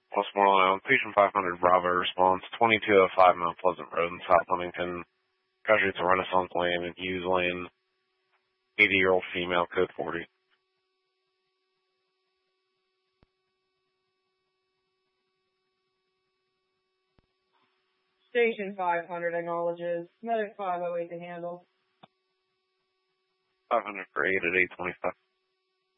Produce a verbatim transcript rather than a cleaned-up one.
Westmoreland Island. Patient five hundred Bravo response. twenty-two oh five Mount Pleasant Road in South Huntington. Casualty to Renaissance Lane and Hughes Lane. eighty-year-old female, code forty. Station five hundred acknowledges. Medic five oh eight to handle. five hundred for eight at eight twenty-five.